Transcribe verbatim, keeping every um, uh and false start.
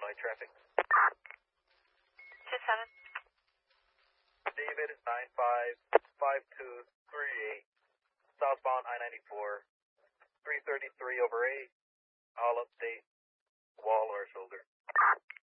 Illinois traffic. Two seven. David, nine five five two three eight, southbound I ninety-four, three thirty-three over eight, all update, wall or shoulder.